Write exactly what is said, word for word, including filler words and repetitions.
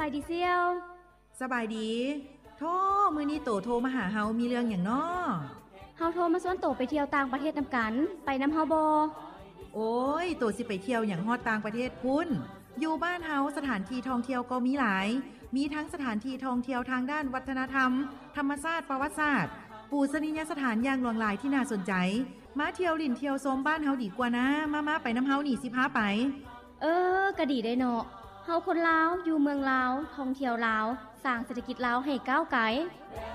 บายดีเซียวสบายดีโธ่มื้อนี้โตโทรมาหาเฮามีเรื่องหยังน้อเฮาโทรมาชวนโตไปเที่ยวต่างประเทศนํากันไปนําเฮาบ่โอ้ยโตสิไปเที่ยวหยังฮอดต่างประเทศพุ่นอยู่บ้านเฮาสถานที่ท่องเที่ยวก็มีหลายมีทั้งสถานที่ท่องเที่ยวทางด้านวัฒนธรรมธรรมชาติประวัติศาสตร์ปูชนียสถานอย่างหลวงหลายที่น่าสนใจมาเที่ยวลิ่นเที่ยวชมบ้านเฮาดีกว่านะมาๆไปนําเฮานี่สิพาไปเออก็ดีได้เนาะเฮาคนลาวอยู่เมืองลาวท่องเที่ยวลาวสร้างเศรษฐกิจลาวให้ก้าวไกล